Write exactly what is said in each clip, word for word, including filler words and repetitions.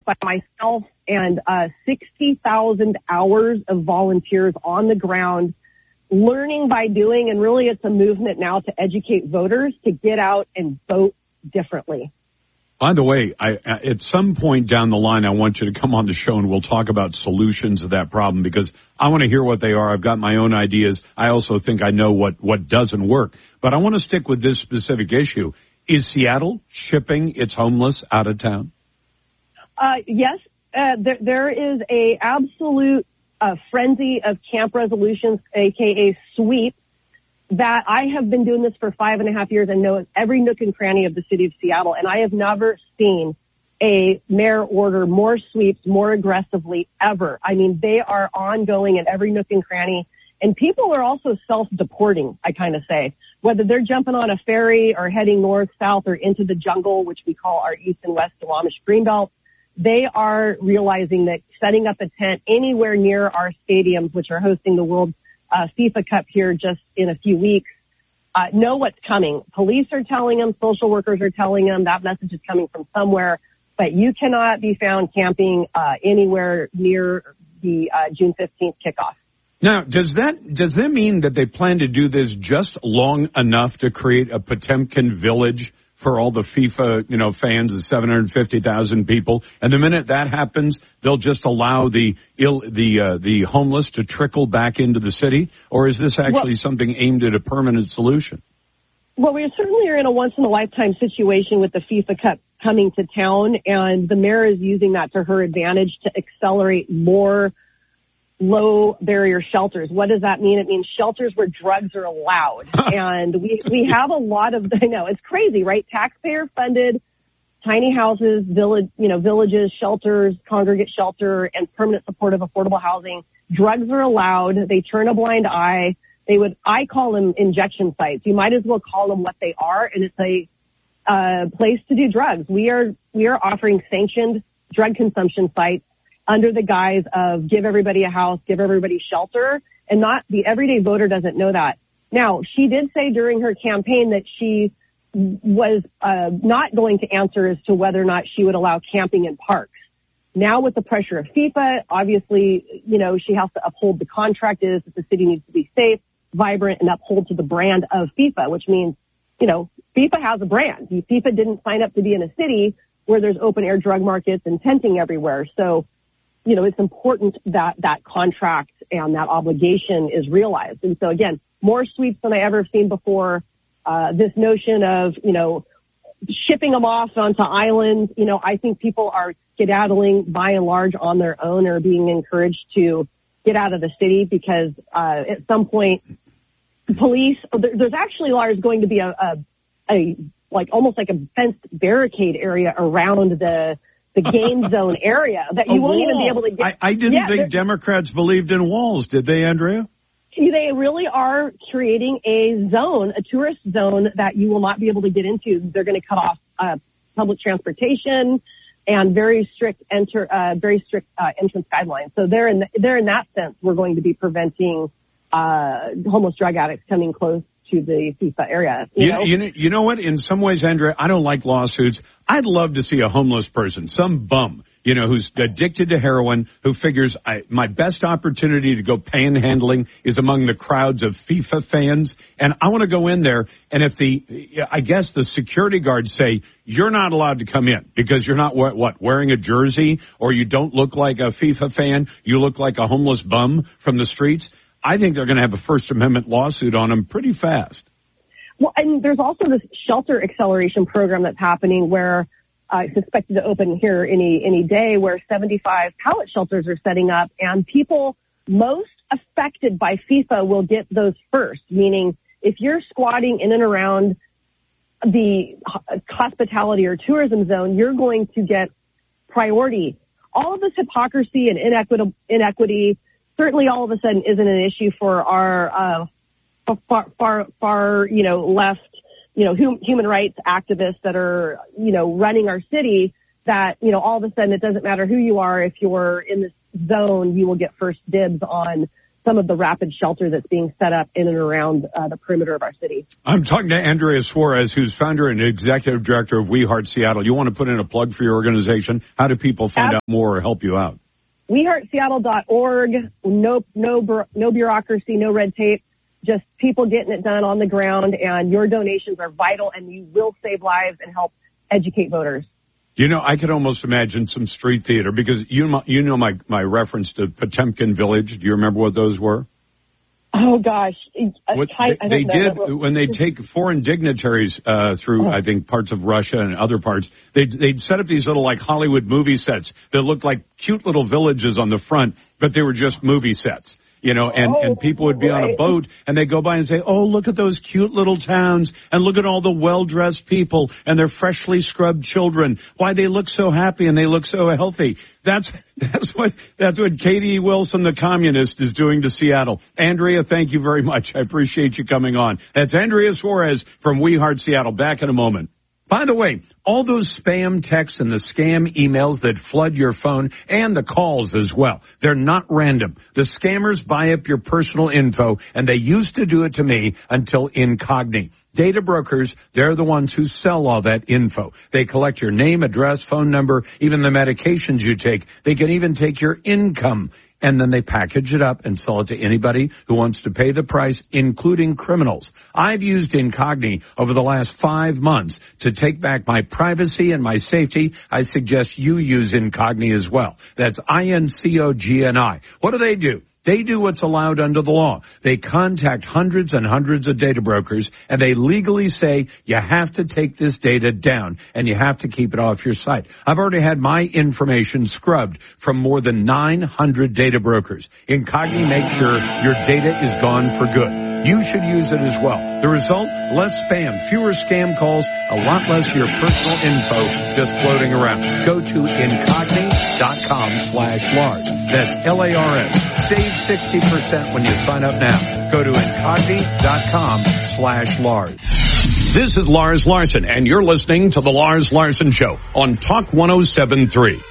by myself and uh, sixty thousand hours of volunteers on the ground, learning by doing, and really it's a movement now to educate voters to get out and vote differently. By the way, I, at some point down the line, I want you to come on the show and we'll talk about solutions to that problem, because I want to hear what they are. I've got my own ideas. I also think I know what, what doesn't work. But I want to stick with this specific issue. Is Seattle shipping its homeless out of town? Uh, yes, uh, there, there is a absolute uh, frenzy of camp resolutions, aka sweep, that I have been doing this for five and a half years and know every nook and cranny of the city of Seattle. And I have never seen a mayor order more sweeps more aggressively ever. I mean, they are ongoing in every nook and cranny. And people are also self-deporting, I kind of say, whether they're jumping on a ferry or heading north, south, or into the jungle, which we call our east and west Squamish Greenbelt. They are realizing that setting up a tent anywhere near our stadiums, which are hosting the World Uh, FIFA Cup here just in a few weeks, uh, know what's coming. Police are telling them, social workers are telling them, that message is coming from somewhere, but you cannot be found camping uh, anywhere near the uh, June fifteenth kickoff. Now, does that does that mean that they plan to do this just long enough to create a Potemkin village for all the FIFA, you know, fans, the seven hundred fifty thousand people, and the minute that happens, they'll just allow the ill, the uh, the homeless to trickle back into the city? Or is this actually well, something aimed at a permanent solution? Well, we certainly are in a once-in-a-lifetime situation with the FIFA Cup coming to town, and the mayor is using that to her advantage to accelerate more low-barrier shelters. What does that mean? It means shelters where drugs are allowed. And we, we have a lot of, I know, it's crazy, right? Taxpayer-funded tiny houses, village, you know, villages, shelters, congregate shelter, and permanent supportive affordable housing. Drugs are allowed. They turn a blind eye. They would, I call them injection sites. You might as well call them what they are, and it's a uh, place to do drugs. We are, we are offering sanctioned drug consumption sites under the guise of give everybody a house, give everybody shelter, and not the everyday voter doesn't know that. Now, she did say during her campaign that she was uh, not going to answer as to whether or not she would allow camping in parks. Now, with the pressure of FIFA, obviously, you know, she has to uphold the contract is that the city needs to be safe, vibrant, and uphold to the brand of FIFA, which means, you know, FIFA has a brand. FIFA didn't sign up to be in a city where there's open air drug markets and tenting everywhere. So, you know, it's important that that contract and that obligation is realized. And so, again, more sweeps than I ever have seen before. Uh, this notion of, you know, shipping them off onto islands, you know, I think people are skedaddling by and large on their own or being encouraged to get out of the city because uh, at some point, police, there's actually, Lars, going to be a, a, a like almost like a fenced barricade area around the the game zone area that you a won't wall. even be able to get. I, I didn't yeah, think Democrats believed in walls, did they, Andrea? They really are creating a zone, a tourist zone that you will not be able to get into. They're going to cut off uh, public transportation and very strict enter, uh, very strict uh, entrance guidelines. So they're in the, they're in that sense, we're going to be preventing uh, homeless drug addicts coming close to the FIFA area. You, you, know? you know, you know what? In some ways, Andrea, I don't like lawsuits. I'd love to see a homeless person, some bum, you know, who's addicted to heroin, who figures I, my best opportunity to go panhandling is among the crowds of FIFA fans. And I want to go in there. And if the, I guess the security guards say, you're not allowed to come in because you're not what, what wearing a jersey or you don't look like a FIFA fan. You look like a homeless bum from the streets. I think they're going to have a First Amendment lawsuit on them pretty fast. Well, and there's also this shelter acceleration program that's happening where uh, it's expected to open here any any day, where seventy-five pallet shelters are setting up, and people most affected by FIFA will get those first. Meaning, if you're squatting in and around the hospitality or tourism zone, you're going to get priority. All of this hypocrisy and inequity, inequity certainly all of a sudden isn't an issue for our uh, far, far, far, you know, left, you know, hum, human rights activists that are, you know, running our city. That, you know, all of a sudden it doesn't matter who you are. If you're in this zone, you will get first dibs on some of the rapid shelter that's being set up in and around uh, the perimeter of our city. I'm talking to Andrea Suarez, who's founder and executive director of We Heart Seattle. You want to put in a plug for your organization? How do people find Ab- out more or help you out? we heart seattle dot org. No, no, no bureaucracy, no red tape. Just people getting it done on the ground, and your donations are vital, and you will save lives and help educate voters. You know, I could almost imagine some street theater because you you know my, my reference to Potemkin Village. Do you remember what those were? Oh, gosh. What I, they, I they did know. when they take foreign dignitaries uh, through, oh. I think, parts of Russia and other parts, they'd, they'd set up these little, like, Hollywood movie sets that looked like cute little villages on the front, but they were just movie sets. You know, and, oh, and people would be right. on a boat and they go by and say, oh, look at those cute little towns and look at all the well-dressed people and their freshly scrubbed children. Why they look so happy and they look so healthy. That's, that's what, that's what Katie Wilson, the communist, is doing to Seattle. Andrea, thank you very much. I appreciate you coming on. That's Andrea Suarez from We Heart Seattle. Back in a moment. By the way, all those spam texts and the scam emails that flood your phone and the calls as well, they're not random. The scammers buy up your personal info, and they used to do it to me until Incogni. Data brokers, they're the ones who sell all that info. They collect your name, address, phone number, even the medications you take. They can even take your income. And then they package it up and sell it to anybody who wants to pay the price, including criminals. I've used Incogni over the last five months to take back my privacy and my safety. I suggest you use Incogni as well. That's I N C O G N I. What do they do? They do what's allowed under the law. They contact hundreds and hundreds of data brokers, and they legally say you have to take this data down and you have to keep it off your site. I've already had my information scrubbed from more than nine hundred data brokers. Incogni makes sure your data is gone for good. You should use it as well. The result? Less spam, fewer scam calls, a lot less of your personal info just floating around. Go to incogni.com slash Lars. That's L A R S. Save sixty percent when you sign up now. Go to incogni.com slash Lars. This is Lars Larson, and you're listening to The Lars Larson Show on Talk one oh seven point three.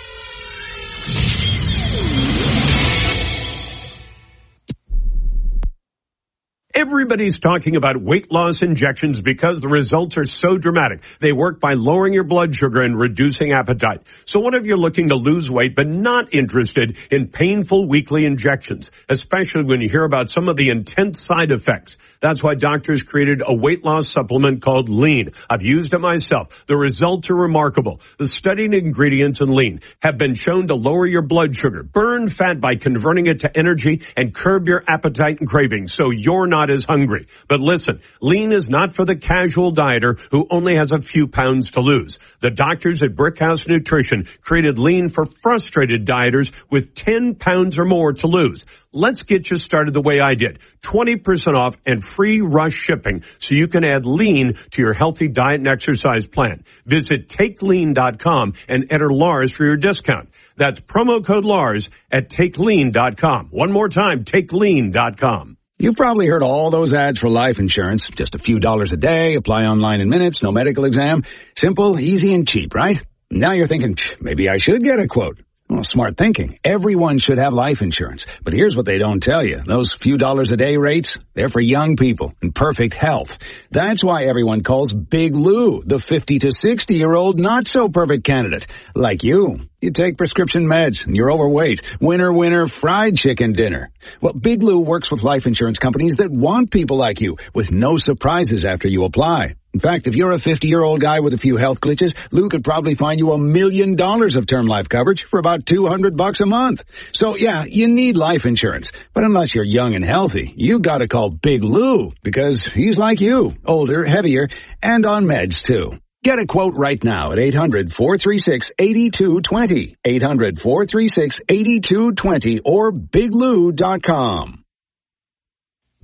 Everybody's talking about weight loss injections because the results are so dramatic. They work by lowering your blood sugar and reducing appetite. So what if you're looking to lose weight but not interested in painful weekly injections, especially when you hear about some of the intense side effects? That's why doctors created a weight loss supplement called Lean. I've used it myself. The results are remarkable. The studied ingredients in Lean have been shown to lower your blood sugar, burn fat by converting it to energy, and curb your appetite and cravings so you're not as hungry. But listen, Lean is not for the casual dieter who only has a few pounds to lose. The doctors at Brickhouse Nutrition created Lean for frustrated dieters with ten pounds or more to lose. Let's get you started the way I did. twenty percent off and free rush shipping so you can add Lean to your healthy diet and exercise plan. Visit take lean dot com and enter Lars for your discount. That's promo code Lars at take lean dot com. One more time, take lean dot com. You've probably heard all those ads for life insurance. Just a few dollars a day, apply online in minutes, no medical exam. Simple, easy, and cheap, right? Now you're thinking, maybe I should get a quote. Well, smart thinking. Everyone should have life insurance. But here's what they don't tell you. Those few dollars a day rates, they're for young people in perfect health. That's why everyone calls Big Lou the fifty to sixty year old not so perfect candidate. Like you. You take prescription meds and you're overweight. Winner, winner, fried chicken dinner. Well, Big Lou works with life insurance companies that want people like you with no surprises after you apply. In fact, if you're a fifty-year-old guy with a few health glitches, Lou could probably find you a million dollars of term life coverage for about two hundred bucks a month. So yeah, you need life insurance. But unless you're young and healthy, you gotta call Big Lou because he's like you, older, heavier, and on meds too. Get a quote right now at eight hundred, four three six, eight two two zero, eight hundred, four three six, eight two two zero, or big lou dot com.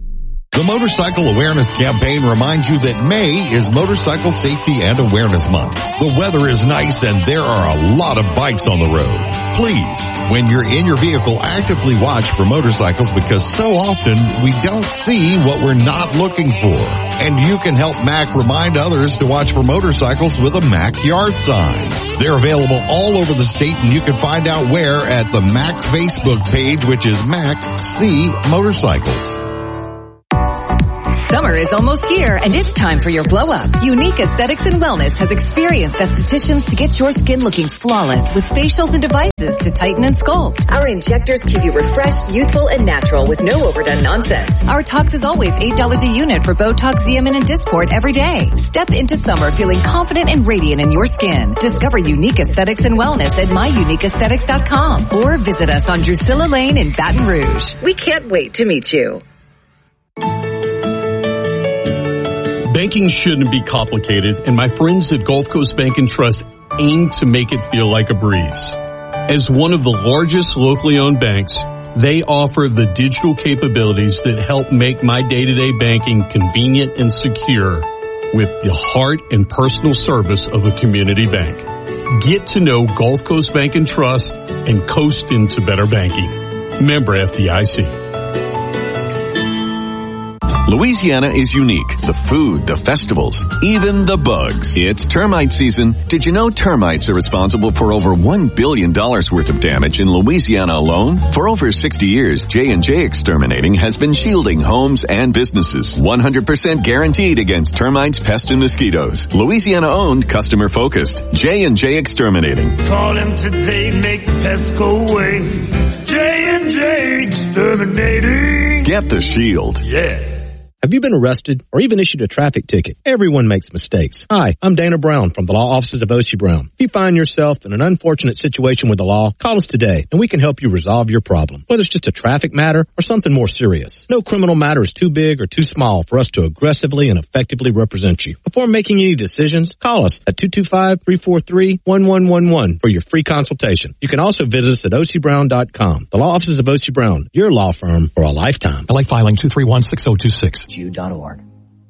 The Motorcycle Awareness Campaign reminds you that May is Motorcycle Safety and Awareness Month. The weather is nice and there are a lot of bikes on the road. Please, when you're in your vehicle, actively watch for motorcycles because so often we don't see what we're not looking for. And you can help M A C remind others to watch for motorcycles with a M A C yard sign. They're available all over the state and you can find out where at the M A C Facebook page, which is M A C C Motorcycles. Summer is almost here, and it's time for your glow-up. Unique Aesthetics and Wellness has experienced estheticians to get your skin looking flawless with facials and devices to tighten and sculpt. Our injectors keep you refreshed, youthful, and natural with no overdone nonsense. Our Tox is always eight dollars a unit for Botox, Xeomin, and Dysport every day. Step into summer feeling confident and radiant in your skin. Discover Unique Aesthetics and Wellness at my unique aesthetics dot com or visit us on Drusilla Lane in Baton Rouge. We can't wait to meet you. Banking shouldn't be complicated, and my friends at Gulf Coast Bank and Trust aim to make it feel like a breeze. As one of the largest locally owned banks, they offer the digital capabilities that help make my day-to-day banking convenient and secure with the heart and personal service of a community bank. Get to know Gulf Coast Bank and Trust and coast into better banking. Member F D I C. Louisiana is unique. The food, the festivals, even the bugs. It's termite season. Did you know termites are responsible for over one billion dollars worth of damage in Louisiana alone? For over sixty years, J and J Exterminating has been shielding homes and businesses. one hundred percent guaranteed against termites, pests, and mosquitoes. Louisiana-owned, customer-focused. J and J Exterminating. Call him today, make the pests go away. J and J Exterminating. Get the shield. Yeah. Have you been arrested or even issued a traffic ticket? Everyone makes mistakes. Hi, I'm Dana Brown from the law offices of O C Brown. If you find yourself in an unfortunate situation with the law, call us today and we can help you resolve your problem, whether it's just a traffic matter or something more serious. No criminal matter is too big or too small for us to aggressively and effectively represent you. Before making any decisions, call us at two two five, three four three, one one one one for your free consultation. You can also visit us at O C Brown dot com. The law offices of O C Brown, your law firm for a lifetime. L A filing two three one, six zero two six. dot org.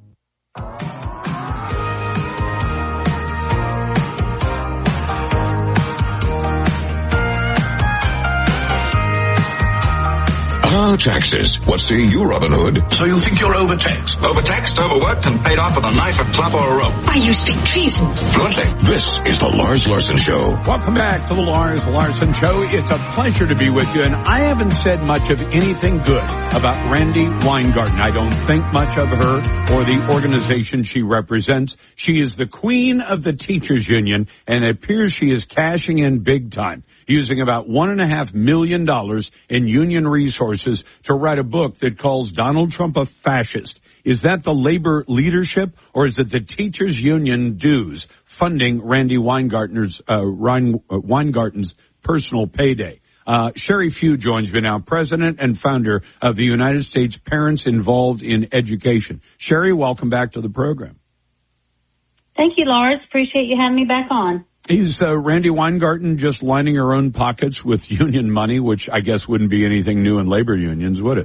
Ah, taxes. What say you, Robin Hood? So you think you're overtaxed? Overtaxed, overworked, and paid off with a knife, a club, or a rope? Why, you speak treason. Fluently. This is the Lars Larson Show. Welcome back to the Lars Larson Show. It's a pleasure to be with you, and I haven't said much of anything good about Randi Weingarten. I don't think much of her or the organization she represents. She is the queen of the teachers union, and it appears she is cashing in big time, using about one and a half million dollars in union resources to write a book that calls Donald Trump a fascist. Is that the labor leadership, or is it the teachers union dues funding Randi Weingarten's, uh, Weingarten's personal payday? Uh, Sherry Few joins me now, president and founder of the United States Parents Involved in Education. Sherry, welcome back to the program. Thank you, Lars. Appreciate you having me back on. Is uh, Randi Weingarten just lining her own pockets with union money, which I guess wouldn't be anything new in labor unions, would it?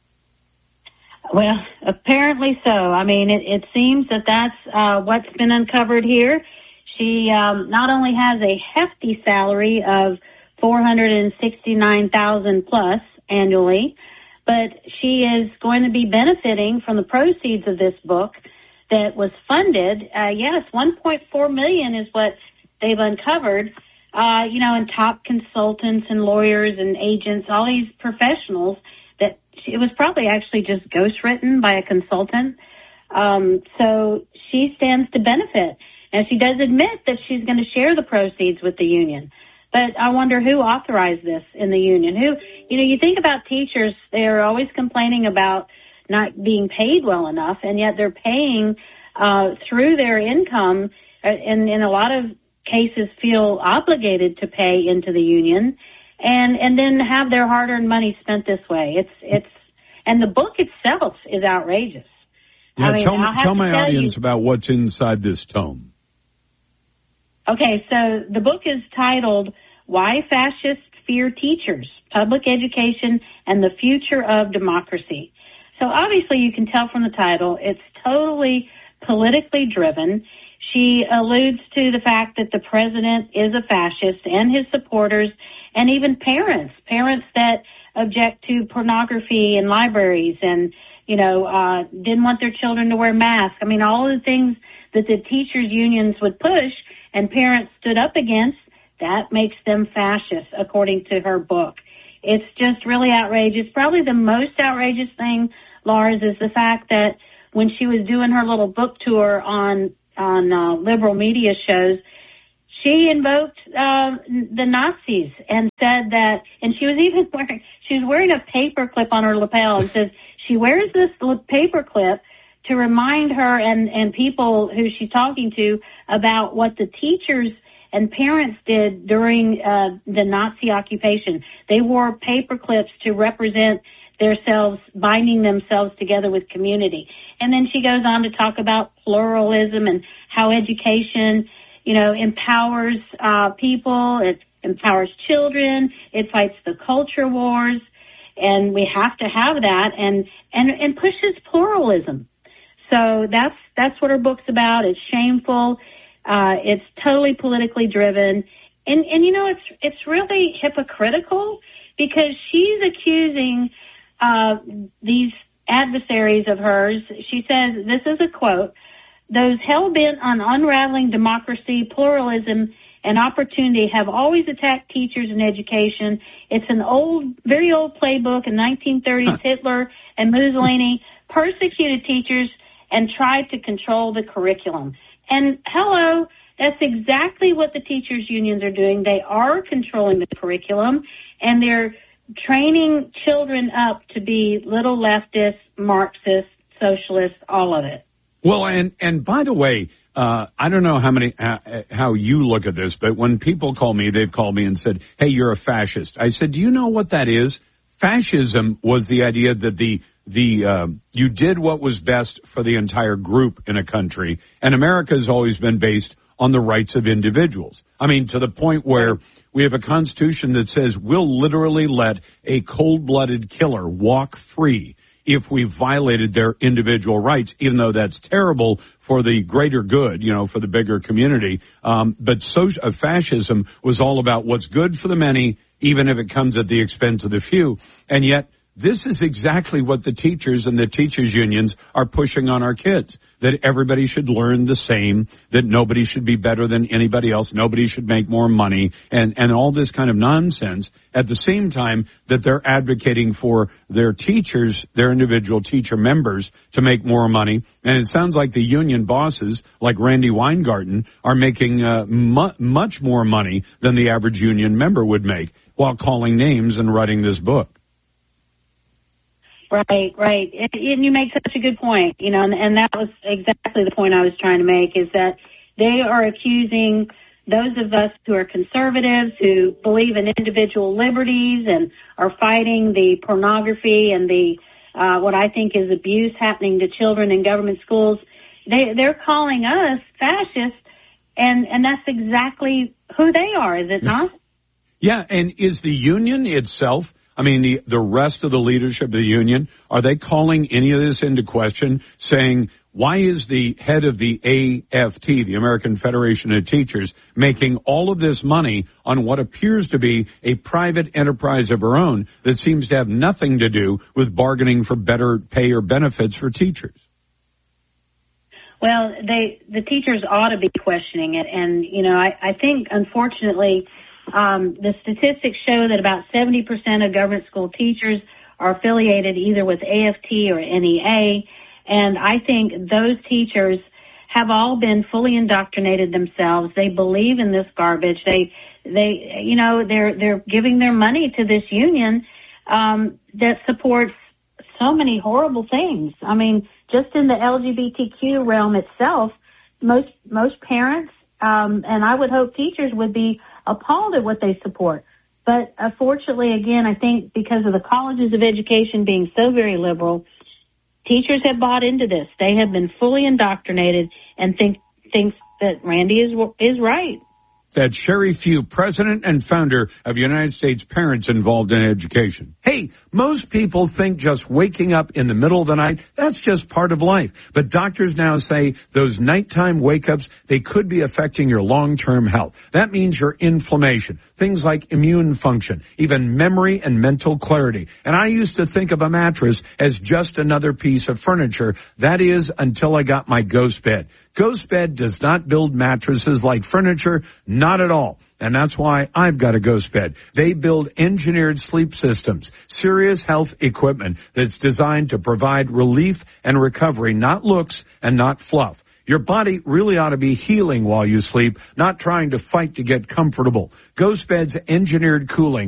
Well, apparently so. I mean, it, it seems that that's uh, what's been uncovered here. She um, not only has a hefty salary of four hundred sixty-nine thousand dollars plus annually, but she is going to be benefiting from the proceeds of this book that was funded. Uh, yes, one point four million dollars is what they've uncovered, uh, you know, and top consultants and lawyers and agents, all these professionals that she, it was probably actually just ghostwritten by a consultant. Um, so she stands to benefit. And she does admit that she's going to share the proceeds with the union. But I wonder who authorized this in the union. Who, you know, you think about teachers, they're always complaining about not being paid well enough, and yet they're paying uh, through their income, and in a lot of cases feel obligated to pay into the union, and and then have their hard-earned money spent this way. It's it's and the book itself is outrageous. Yeah, I mean, tell me, tell my tell audience you, about what's inside this tome. Okay, so the book is titled "Why Fascists Fear Teachers: Public Education and the Future of Democracy." So obviously you can tell from the title, it's totally politically driven. She alludes to the fact that the president is a fascist and his supporters and even parents, parents that object to pornography in libraries and, you know, uh, didn't want their children to wear masks. I mean, all of the things that the teachers' unions would push and parents stood up against, that makes them fascist, according to her book. It's just really outrageous. Probably the most outrageous thing, Lars, is the fact that when she was doing her little book tour on on uh, liberal media shows, she invoked uh, the Nazis and said that, and she was even wearing, she was wearing a paper clip on her lapel and says she wears this paper clip to remind her and, and people who she's talking to about what the teachers and parents did during uh, the Nazi occupation. They wore paper clips to represent themselves, binding themselves together with community. And then she goes on to talk about pluralism and how education, you know, empowers uh, people, it empowers children, it fights the culture wars, and we have to have that, and, and, and pushes pluralism. So that's, that's what her book's about. It's shameful. Uh, it's totally politically driven. And, and you know, it's, it's really hypocritical because she's accusing, uh, these adversaries of hers. She says, this is a quote, "Those hell-bent on unraveling democracy, pluralism, and opportunity have always attacked teachers and education. It's an old, very old playbook. In nineteen thirties, Hitler and Mussolini persecuted teachers and tried to control the curriculum." And hello, that's exactly what the teachers' unions are doing. They are controlling the curriculum, and they're training children up to be little leftists, Marxists, socialists, all of it. Well, and, and by the way, uh, I don't know how many, uh, how you look at this, but when people call me, they've called me and said, "Hey, you're a fascist." I said, "Do you know what that is?" Fascism was the idea that the, the, uh, you did what was best for the entire group in a country, and America has always been based on the rights of individuals. I mean, to the point where we have a constitution that says we'll literally let a cold-blooded killer walk free if we violated their individual rights, even though that's terrible for the greater good, you know, for the bigger community. Um, but social, uh, fascism was all about what's good for the many, even if it comes at the expense of the few. And yet, this is exactly what the teachers and the teachers' unions are pushing on our kids, that everybody should learn the same, that nobody should be better than anybody else, nobody should make more money, and, and all this kind of nonsense, at the same time that they're advocating for their teachers, their individual teacher members, to make more money. And it sounds like the union bosses, like Randy Weingarten, are making uh, mu- much more money than the average union member would make while calling names and writing this book. Right, right. And you make such a good point, you know, and, and that was exactly the point I was trying to make, is that they are accusing those of us who are conservatives, who believe in individual liberties and are fighting the pornography and the, uh, what I think is abuse happening to children in government schools. They, they're calling us fascists, and, and that's exactly who they are, is it not? Yeah, and is the union itself, I mean, the, the rest of the leadership of the union, are they calling any of this into question, saying, why is the head of the A F T, the American Federation of Teachers, making all of this money on what appears to be a private enterprise of her own that seems to have nothing to do with bargaining for better pay or benefits for teachers? Well, they, the teachers ought to be questioning it. And, you know, I, I think, unfortunately, Um, the statistics show that about seventy percent of government school teachers are affiliated either with A F T or N E A. And I think those teachers have all been fully indoctrinated themselves. They believe in this garbage. They, they, you know, they're, they're giving their money to this union, um, that supports so many horrible things. I mean, just in the L G B T Q realm itself, most, most parents, um, and I would hope teachers would be appalled at what they support. But unfortunately, again, I think because of the colleges of education being so very liberal, teachers have bought into this. They have been fully indoctrinated and think thinks that Randy is is right. That's Sherry Few, president and founder of United States Parents Involved in Education. Hey, most people think just waking up in the middle of the night, that's just part of life. But doctors now say those nighttime wake-ups, they could be affecting your long-term health. That means your inflammation, things like immune function, even memory and mental clarity. And I used to think of a mattress as just another piece of furniture. That is, until I got my Ghost Bed. Ghost Bed does not build mattresses like furniture, not at all. And that's why I've got a Ghost Bed. They build engineered sleep systems, serious health equipment that's designed to provide relief and recovery, not looks and not fluff. Your body really ought to be healing while you sleep, not trying to fight to get comfortable. Ghost Bed's engineered cooling